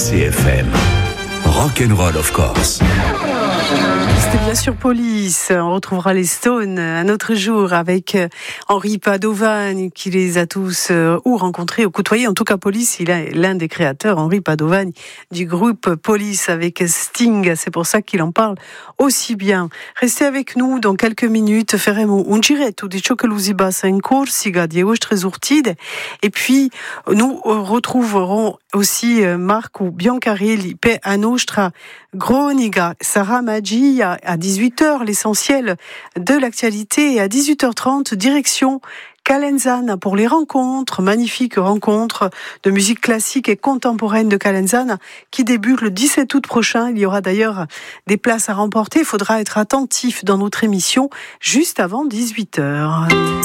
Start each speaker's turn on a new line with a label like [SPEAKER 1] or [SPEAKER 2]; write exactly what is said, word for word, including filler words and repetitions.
[SPEAKER 1] C F M. Rock'n'roll, of course.
[SPEAKER 2] C'était bien sûr Police. On retrouvera les Stones un autre jour avec Henri Padovan qui les a tous euh, ou rencontrés ou côtoyés. En tout cas, Police, il est l'un des créateurs, Henri Padovan, du groupe Police avec Sting. C'est pour ça qu'il en parle aussi bien. Restez avec nous dans quelques minutes. Faremo un giretto di ciò che lui basa in Corsica, di ostre urtide. Et puis, nous retrouverons aussi Marco Biancarelli pe a nostra Gronica Sarà Magia à dix-huit heures, l'essentiel de l'actualité, et à dix-huit heures trente, direction Calenzana pour les rencontres, magnifiques rencontres de musique classique et contemporaine de Calenzana qui débutent le dix-sept août prochain. Il y aura d'ailleurs des places à remporter. Il faudra être attentif dans notre émission juste avant dix-huit heures.